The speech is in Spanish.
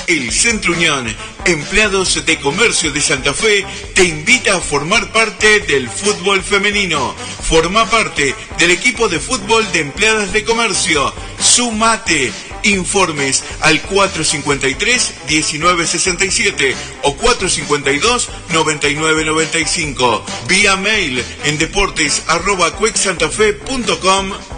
El Centro Unión, Empleados de Comercio de Santa Fe, te invita a formar parte del fútbol femenino. Forma parte del equipo de fútbol de Empleadas de Comercio. ¡Sumate! Informes al 453-1967 o 452-9995. Vía mail en deportes@cuecsantafe.com.ar.